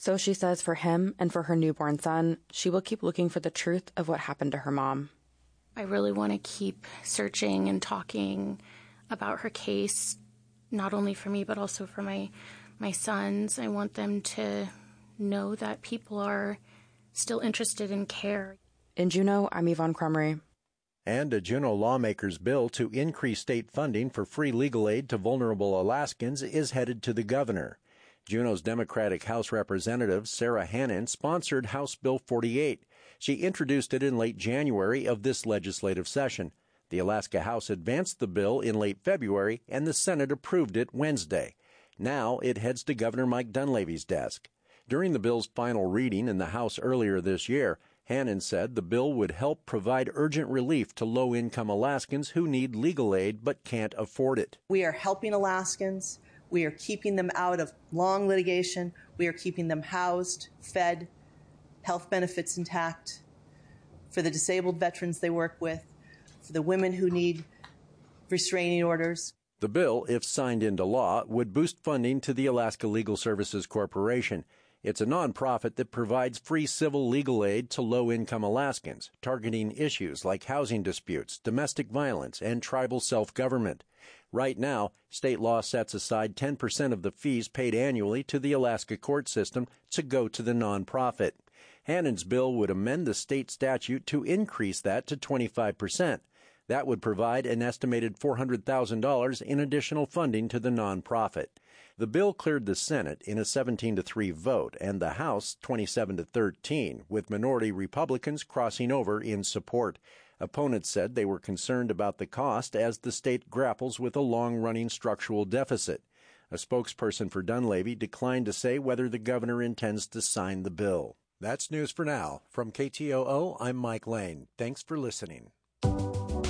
So she says for him and for her newborn son, she will keep looking for the truth of what happened to her mom. I really want to keep searching and talking about her case, not only for me, but also for my sons. I want them to know that people are still interested in care. In Juneau, I'm Yvonne Crumry. And a Juneau lawmaker's bill to increase state funding for free legal aid to vulnerable Alaskans is headed to the governor. Juneau's Democratic House Representative Sarah Hannan sponsored House Bill 48. She introduced it in late January of this legislative session. The Alaska House advanced the bill in late February, and the Senate approved it Wednesday. Now it heads to Governor Mike Dunleavy's desk. During the bill's final reading in the House earlier this year, Hannan said the bill would help provide urgent relief to low-income Alaskans who need legal aid but can't afford it. We are helping Alaskans. We are keeping them out of long litigation. We are keeping them housed, fed, health benefits intact. For the disabled veterans they work with, for the women who need restraining orders. The bill, if signed into law, would boost funding to the Alaska Legal Services Corporation. It's a nonprofit that provides free civil legal aid to low-income Alaskans, targeting issues like housing disputes, domestic violence, and tribal self-government. Right now, state law sets aside 10% of the fees paid annually to the Alaska court system to go to the nonprofit. Hannan's bill would amend the state statute to increase that to 25%. That would provide an estimated $400,000 in additional funding to the nonprofit. The bill cleared the Senate in a 17-3 vote and the House 27-13, with minority Republicans crossing over in support. Opponents said they were concerned about the cost as the state grapples with a long-running structural deficit. A spokesperson for Dunleavy declined to say whether the governor intends to sign the bill. That's news for now. From KTOO, I'm Mike Lane. Thanks for listening.